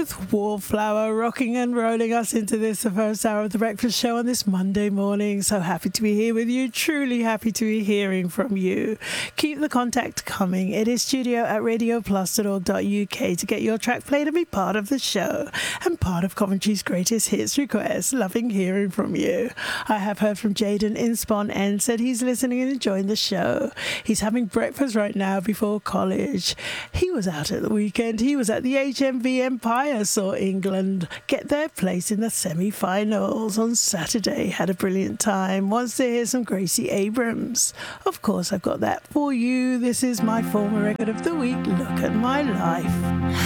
with Wallflower, rocking and rolling us into this, the first hour of the breakfast show on this Monday morning. So happy to be here with you, truly happy to be hearing from you. Keep the contact coming. It is studio@radioplus.org.uk to get your track played and be part of the show and part of Coventry's greatest hits requests. Loving hearing from you. I have heard from Jaden in Spawn End, said he's listening and enjoying the show. He's having breakfast right now before college. He was out at the weekend. He was at the HMV Empire, saw England get their place in the semi-finals on Saturday. Had a brilliant time. Wants to hear some Gracie Abrams. Of course, I've got that for you. This is my former record of the week. Look at my life.